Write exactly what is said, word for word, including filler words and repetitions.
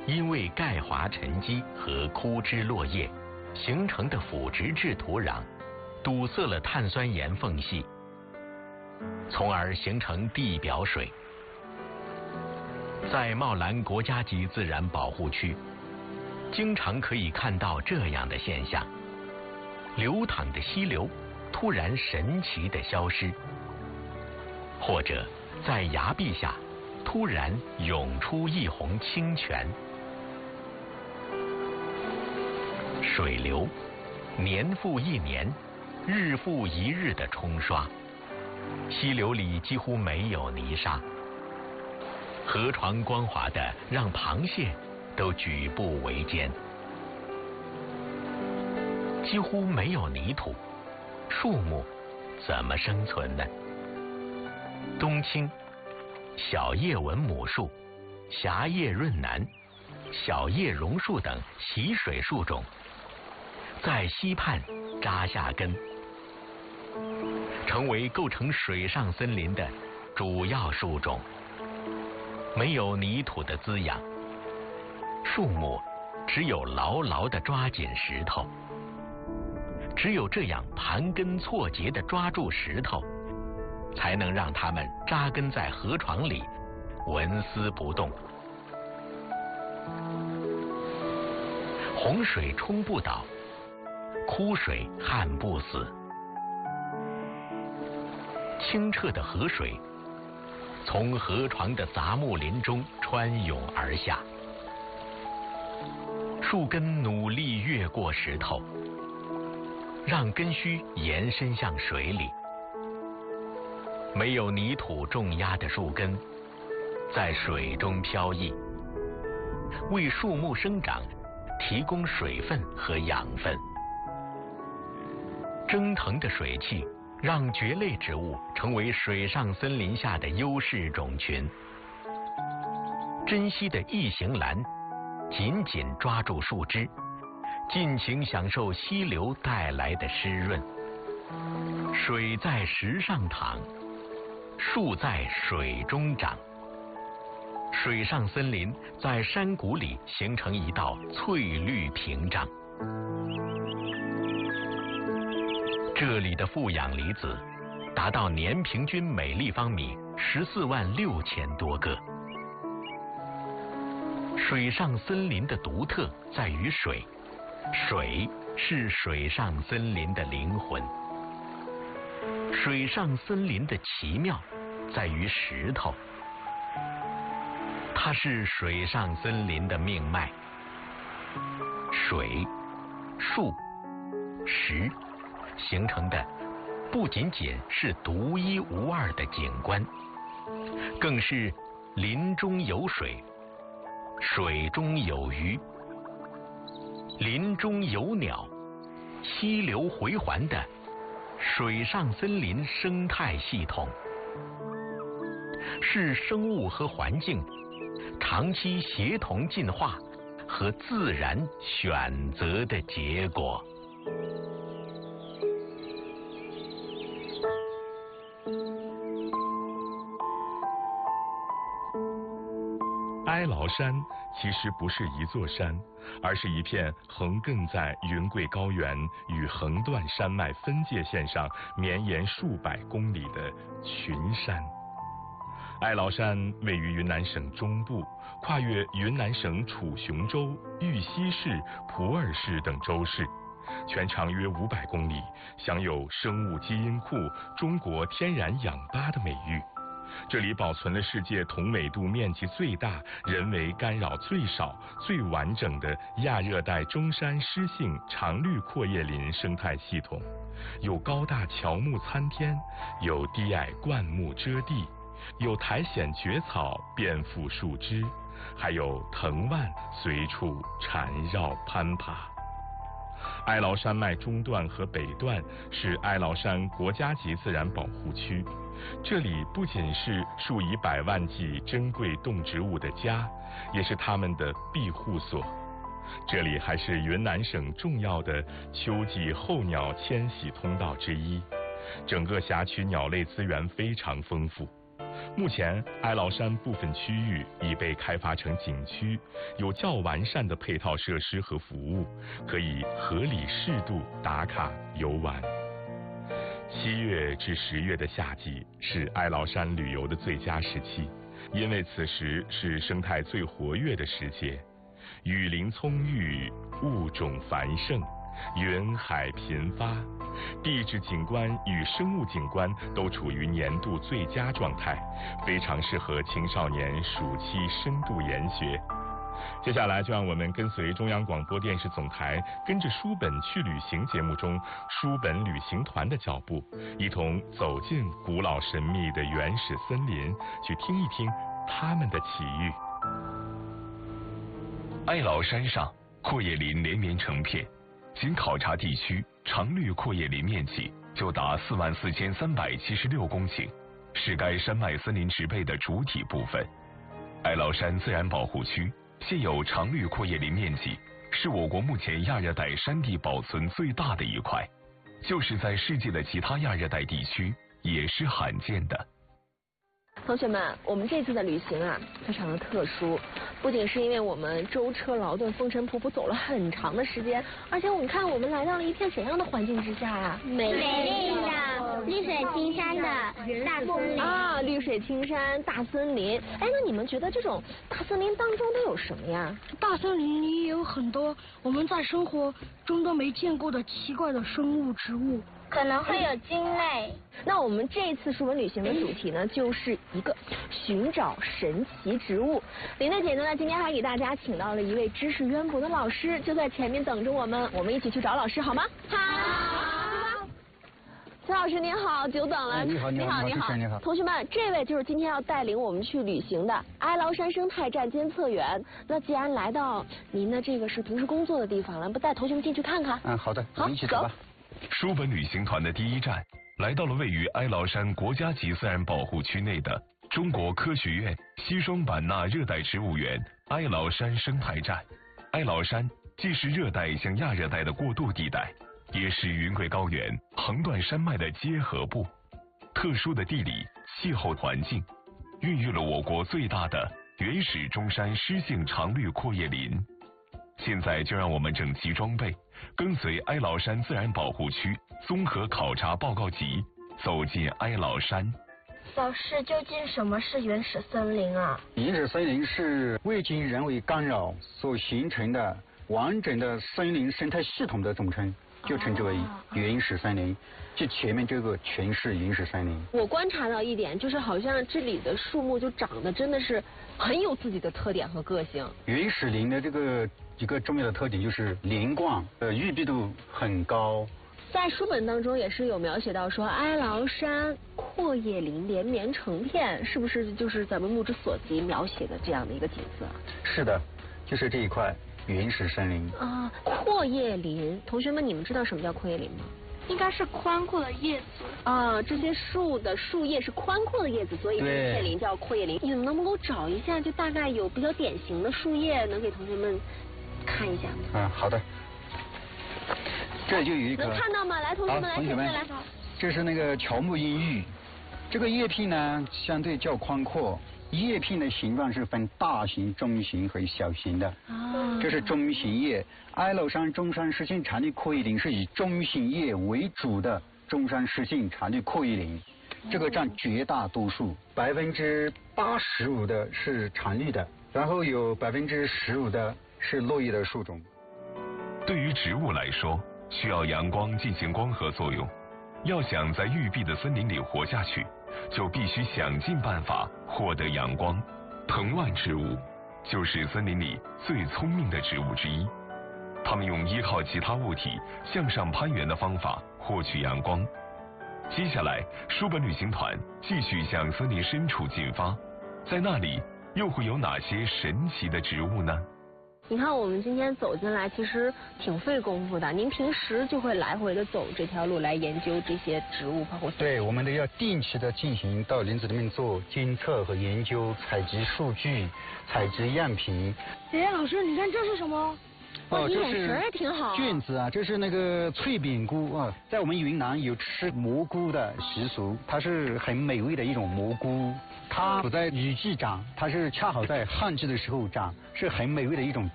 因为钙华沉积和枯枝落叶形成的腐殖质土壤，堵塞了碳酸盐缝隙，从而形成地表水。在茂兰国家级自然保护区，经常可以看到这样的现象：流淌的溪流突然神奇地消失，或者在崖壁下突然涌出一泓清泉。水流年复一年，日复一日的冲刷，溪流里几乎没有泥沙，河床光滑的让螃蟹都举步维艰。几乎没有泥土，树木怎么生存呢？冬青、小叶文母树、狭叶润楠、小叶榕树等习水树种在溪畔扎下根，成为构成水上森林的主要树种。没有泥土的滋养，树木只有牢牢地抓紧石头，只有这样盘根错节地抓住石头，才能让它们扎根在河床里，纹丝不动。洪水冲不倒，枯水旱不死。清澈的河水从河床的杂木林中穿涌而下，树根努力越过石头，让根须延伸向水里。没有泥土重压的树根在水中飘逸，为树木生长提供水分和养分。蒸腾的水汽让蕨类植物成为水上森林下的优势种群。珍稀的异形兰紧紧抓住树枝，尽情享受溪流带来的湿润。水在石上淌，树在水中长。水上森林在山谷里形成一道翠绿屏障。这里的负氧离子达到年平均每立方米十四万六千多个。水上森林的独特在于水，水是水上森林的灵魂。水上森林的奇妙在于石头，它是水上森林的命脉。水、树、石形成的不仅仅是独一无二的景观，更是林中有水，水中有鱼，林中有鸟，溪流回环的水上森林生态系统，是生物和环境长期协同进化和自然选择的结果。 哀牢山其实不是一座山，而是一片横亘在云贵高原与横断山脉分界线上绵延数百公里的群山。哀牢山位于云南省中部，跨越云南省楚雄州、玉溪市、普洱市等州市，全长约五百公里，享有生物基因库、中国天然氧吧的美誉。这里保存了世界同纬度面积最大、人为干扰最少、最完整的亚热带中山湿性常绿阔叶林生态系统，有高大乔木参天，有低矮灌木遮地，有苔藓蕨草遍覆树枝，还有藤蔓随处缠绕攀爬。哀牢山脉中段和北段是哀牢山国家级自然保护区，这里不仅是数以百万计珍贵动植物的家，也是它们的庇护所。这里还是云南省重要的秋季候鸟迁徙通道之一，整个辖区鸟类资源非常丰富。 目前，哀牢山部分区域已被开发成景区，有较完善的配套设施和服务，可以合理适度打卡游玩。七月至十月的夏季是哀牢山旅游的最佳时期，因为此时是生态最活跃的时节，雨林葱郁，物种繁盛，云海频发，地质景观与生物景观都处于年度最佳状态，非常适合青少年暑期深度研学。接下来就让我们跟随中央广播电视总台跟着书本去旅行节目中书本旅行团的脚步，一同走进古老神秘的原始森林，去听一听它们的起域。 哀牢山上阔叶林连绵成片，仅考察地区常绿阔叶林面积就达四万四千三百七十六公顷，是该山脉森林植被的主体部分。哀牢山自然保护区现有常绿阔叶林面积是我国目前亚热带山地保存最大的一块，就是在世界的其他亚热带地区也是罕见的。 同学们，我们这次的旅行啊，非常的特殊，不仅是因为我们舟车劳顿、风尘仆仆走了很长的时间，而且我们看我们来到了一片怎样的环境之下呀、啊？ 美丽的绿水青山的大森林啊，绿水青山、大森林。哎，那你们觉得这种大森林当中都有什么呀？ 大森林里也有很多我们在生活中都没见过的奇怪的生物植物。 可能会有鲸类。 那我们这次书本旅行的主题呢，就是一个寻找神奇植物。林娜姐呢，今天还给大家请到了一位知识渊博的老师，就在前面等着我们，我们一起去找老师好吗？好。崔老师您好，久等了。 哎、你好，你好， 你好， 你好。 同学们，这位就是今天要带领我们去旅行的哀牢山生态站监测员。那既然来到您的这个是平时工作的地方了，不带同学们进去看看？ 嗯，好的， 好， 我们一起走吧。 书本旅行团的第一站来到了位于哀牢山国家级自然保护区内的中国科学院西双版纳热带植物园哀牢山生态站。哀牢山既是热带向亚热带的过渡地带，也是云贵高原横断山脉的结合部。特殊的地理气候环境孕育了我国最大的原始中山湿性常绿阔叶林。现在就让我们整齐装备，跟随哀牢山自然保护区综合考察报告集，走进哀牢山。 老师，究竟什么是原始森林啊？ 原始森林是未经人为干扰所形成的完整的森林生态系统的总称，就称之为原始森林。这前面这个全是原始森林。 我观察到一点，就是好像这里的树木就长得真的是很有自己的特点和个性。 原始林的这个一个重要的特点就是连贯，呃，郁闭度很高。 在书本当中也是有描写到说，哀牢山阔叶林连绵成片，是不是就是咱们目之所及描写的这样的一个景色？ 是的，就是这一块原始森林啊。阔叶林，同学们，你们知道什么叫阔叶林吗？ 应该是宽阔的叶子啊，这些树的树叶是宽阔的叶子，所以这片林叫阔叶林。你们能不能够找一下，就大概有比较典型的树叶，能给同学们看一下吗？ 嗯，好的。这就有一个能看到吗？来，同学们来， 同学们来， 这是那个乔木阴郁，这个叶片呢相对较宽阔，叶片的形状是分大型、中型和小型的。啊，这是中型叶。哀牢山中山湿性常绿阔叶林是以中型叶为主的中山湿性常绿阔叶林，这个占绝大多数，百分之八十五的是常绿的，然后有百分之十五的是落叶的树种。 对于植物来说，需要阳光进行光合作用，要想在郁闭的森林里活下去，就必须想尽办法获得阳光。藤蔓植物就是森林里最聪明的植物之一，它们用依靠其他物体向上攀援的方法获取阳光。接下来，书本旅行团继续向森林深处进发，在那里又会有哪些神奇的植物呢？ 你看，我们今天走进来，其实挺费功夫的。您平时就会来回的走这条路来研究这些植物，包括对，我们都要定期的进行到林子里面做监测和研究，采集数据，采集样品。 哎，老师，你看这是什么？ 哦，这是挺好。 菌子啊，这是那个脆扁菇啊，在我们云南有吃蘑菇的习俗，它是很美味的一种蘑菇。 它不在雨季长，它是恰好在旱季的时候长，是很美味的一种